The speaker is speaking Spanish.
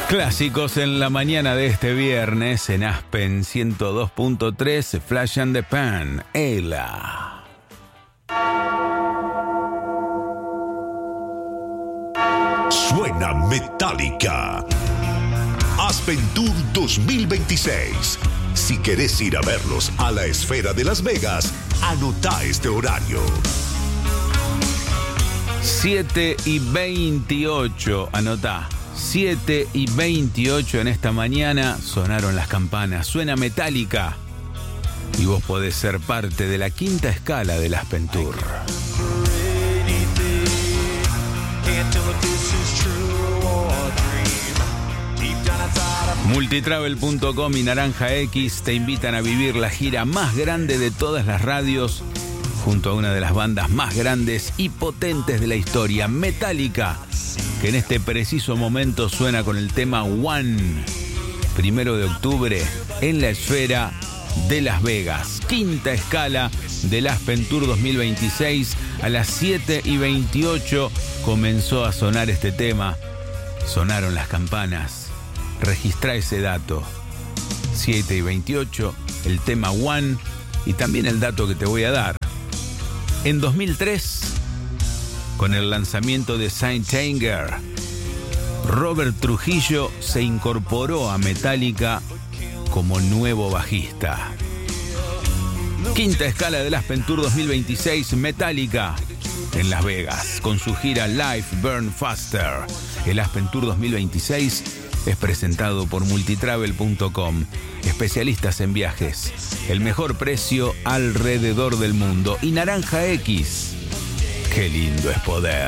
Clásicos en la mañana de este viernes en Aspen 102.3, Flash and the Pan, Ela. Suena Metallica. Aspen Tour 2026. Si querés ir a verlos a la Esfera de Las Vegas, anotá este horario. 7:28, anotá. 7:28 en esta mañana sonaron las campanas. Suena Metallica. Y vos podés ser parte de la quinta escala del Aspen Tour. Multitravel.com y Naranja X te invitan a vivir la gira más grande de todas las radios junto a una de las bandas más grandes y potentes de la historia, Metallica, que en este preciso momento suena con el tema One, 1 de octubre en la Esfera de Las Vegas. Quinta escala del Aspen Tour 2026. A las 7:28 comenzó a sonar este tema. Sonaron las campanas. Registrá ese dato. 7:28, el tema One y también el dato que te voy a dar. En 2003, con el lanzamiento de Saint Anger, Robert Trujillo se incorporó a Metallica como nuevo bajista. Quinta escala del Aspen Tour 2026, Metallica en Las Vegas, con su gira Life Burn Faster. El Aspen Tour 2026 es presentado por Multitravel.com, especialistas en viajes, el mejor precio alrededor del mundo, y Naranja X. Qué lindo es poder.